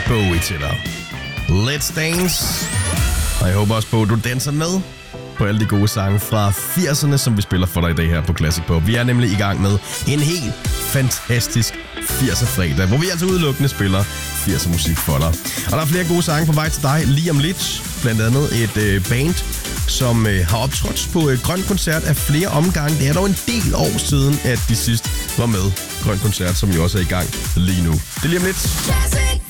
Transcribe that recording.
Bowie til dig. Let's Dance. Og jeg håber også på, at du danser med på alle de gode sange fra 80'erne, som vi spiller for dig i dag her på Classic Pop. Vi er nemlig i gang med en helt fantastisk 80'er fredag, hvor vi altså udelukkende spiller 80'er musik for dig. Og der er flere gode sange på vej til dig lige om lidt. Blandt andet et band, som har optrådt på Grøn Koncert af flere omgange. Det er dog en del år siden, at de sidst var med. Grøn Koncert, som jo også er i gang lige nu. Det er lige om lidt.